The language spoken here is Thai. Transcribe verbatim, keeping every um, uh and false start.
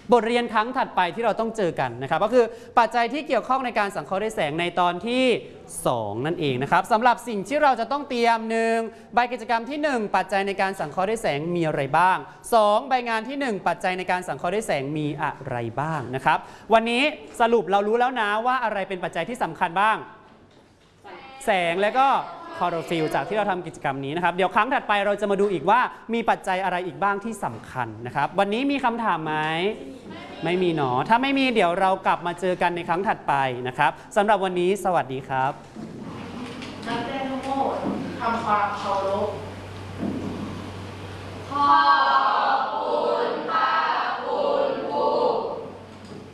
บทเรียนครั้งถัดไปที่เราต้องเจอกันนะครับก็คือปัจจัยที่เกี่ยวข้องในการสังเคราะห์ด้วยแสงในตอนที่สองนั่นเองนะครับสำหรับสิ่งที่เราจะต้องเตรียมหนึ่งใบกิจกรรมที่หนึ่งปัจจัยในการสังเคราะห์ด้วยแสงมีอะไรบ้างสองใบงานที่หนึ่งปัจจัยในการสังเคราะห์ด้วยแสงมีอะไรบ้างนะครับวันนี้สรุปเรารู้แล้วนะว่าอะไรเป็นปัจจัยที่สำคัญบ้างแสงและก็คลอโรฟิลจากที่เราทำกิจกรรมนี้นะครับเดี๋ยวครั้งถัดไปเราจะมาดูอีกว่ามีปัจจัยอะไรอีกบ้างที่สำคัญนะครับวันนี้มีคำถามไหมไม่มีหนอถ้าไม่มีเดี๋ยวเรากลับมาเจอกันในครั้งถัดไปนะครับสำหรับวันนี้สวัสดีครับนักเรียนทั้งหมดทำความเคารพขอ